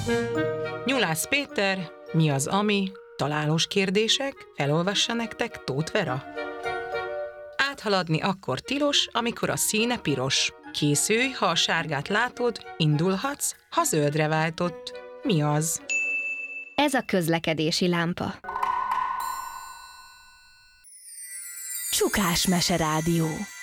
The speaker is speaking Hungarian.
Nyulász Péter, mi az ami? Találós kérdések, felolvassa nektek Tóth Vera. Áthaladni akkor tilos, amikor a színe piros. Készülj, ha a sárgát látod, indulhatsz, ha zöldre váltott. Mi az? Ez a közlekedési lámpa. Csukás Mese Rádió.